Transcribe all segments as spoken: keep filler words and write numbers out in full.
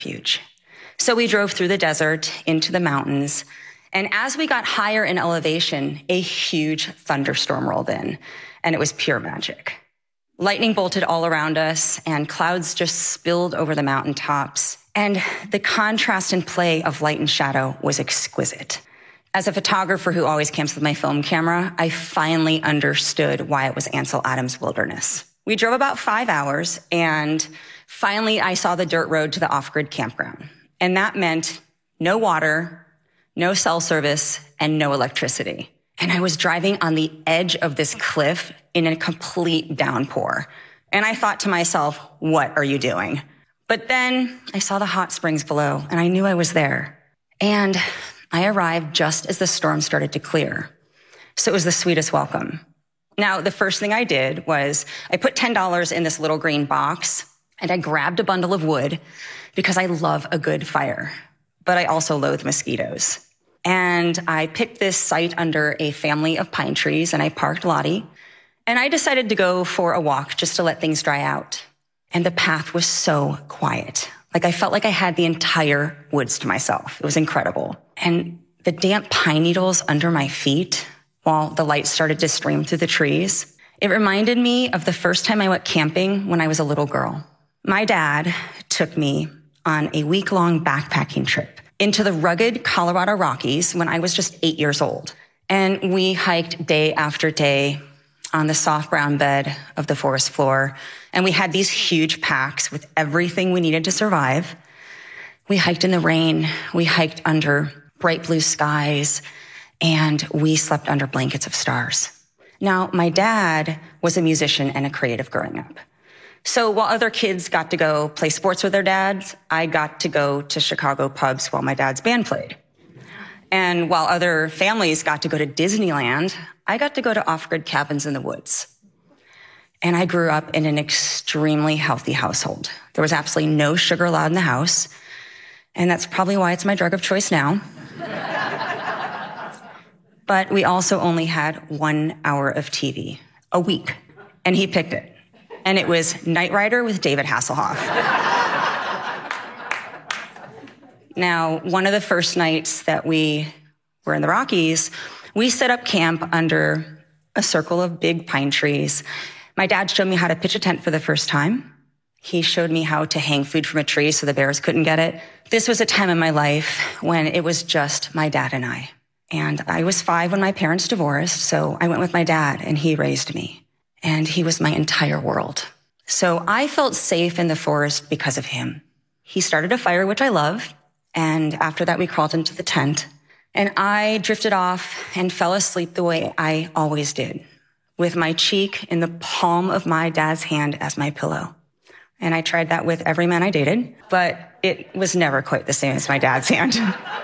Huge. So we drove through the desert into the mountains. And as we got higher in elevation, a huge thunderstorm rolled in, and it was pure magic. Lightning bolted all around us, and clouds just spilled over the mountaintops. And the contrast and play of light and shadow was exquisite. As a photographer who always camps with my film camera, I finally understood why it was Ansel Adams Wilderness. We drove about five hours, and finally I saw the dirt road to the off-grid campground. And that meant no water, no cell service, and no electricity. And I was driving on the edge of this cliff in a complete downpour. And I thought to myself, what are you doing? But then I saw the hot springs below, and I knew I was there. And I arrived just as the storm started to clear. So it was the sweetest welcome. Now, the first thing I did was I put ten dollars in this little green box, and I grabbed a bundle of wood because I love a good fire, but I also loathe mosquitoes. And I picked this site under a family of pine trees, and I parked Lottie, and I decided to go for a walk just to let things dry out. And the path was so quiet. Like I felt like I had the entire woods to myself. It was incredible. And the damp pine needles under my feet, while the light started to stream through the trees, it reminded me of the first time I went camping when I was a little girl. My dad took me on a week-long backpacking trip into the rugged Colorado Rockies when I was just eight years old. And we hiked day after day on the soft brown bed of the forest floor. And we had these huge packs with everything we needed to survive. We hiked in the rain. We hiked under bright blue skies. And we slept under blankets of stars. Now, my dad was a musician and a creative growing up. So while other kids got to go play sports with their dads, I got to go to Chicago pubs while my dad's band played. And while other families got to go to Disneyland, I got to go to off-grid cabins in the woods. And I grew up in an extremely healthy household. There was absolutely no sugar allowed in the house. And that's probably why it's my drug of choice now. But we also only had one hour of T V a week. And he picked it. And it was Knight Rider with David Hasselhoff. Now, one of the first nights that we were in the Rockies, we set up camp under a circle of big pine trees. My dad showed me how to pitch a tent for the first time. He showed me how to hang food from a tree so the bears couldn't get it. This was a time in my life when it was just my dad and I. And I was five when my parents divorced, so I went with my dad, and he raised me. And he was my entire world. So I felt safe in the forest because of him. He started a fire, which I love. And after that, we crawled into the tent. And I drifted off and fell asleep the way I always did, with my cheek in the palm of my dad's hand as my pillow. And I tried that with every man I dated, but it was never quite the same as my dad's hand.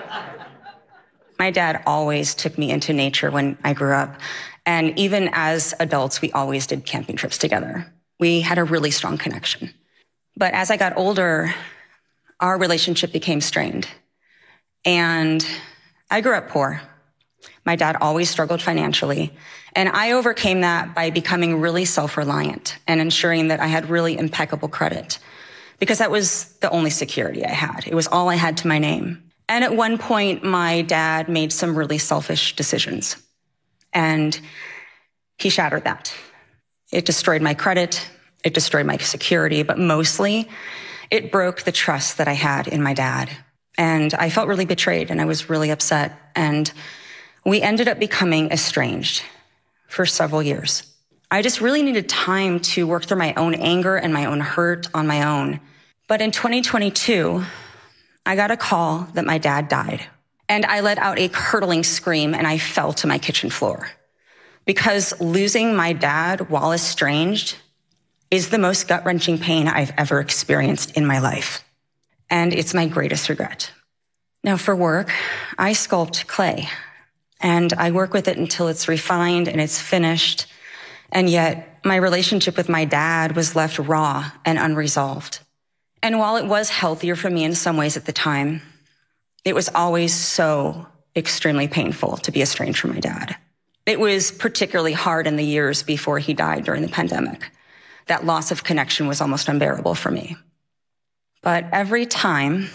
My dad always took me into nature when I grew up. And even as adults, we always did camping trips together. We had a really strong connection. But as I got older, our relationship became strained. And I grew up poor. My dad always struggled financially. And I overcame that by becoming really self-reliant and ensuring that I had really impeccable credit, because that was the only security I had. It was all I had to my name. And at one point, my dad made some really selfish decisions. And he shattered that. It destroyed my credit. It destroyed my security. But mostly, it broke the trust that I had in my dad. And I felt really betrayed, and I was really upset. And we ended up becoming estranged for several years. I just really needed time to work through my own anger and my own hurt on my own. But in twenty twenty-two, I got a call that my dad died. And I let out a curdling scream, and I fell to my kitchen floor. Because losing my dad while estranged is the most gut-wrenching pain I've ever experienced in my life. And it's my greatest regret. Now, for work, I sculpt clay. And I work with it until it's refined and it's finished. And yet, my relationship with my dad was left raw and unresolved. And while it was healthier for me in some ways at the time, it was always so extremely painful to be estranged from my dad. It was particularly hard in the years before he died during the pandemic. That loss of connection was almost unbearable for me. But every time